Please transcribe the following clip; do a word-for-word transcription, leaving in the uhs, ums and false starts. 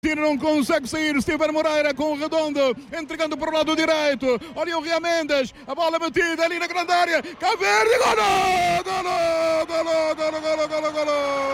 Não consegue sair. Steven Moreira com o Redondo, entregando para o lado direito. Olha o Ria Mendes, a bola batida ali na grande área. Cabo Verde, golo! Golo! Golo! Golo! Golo! Golo! Golo!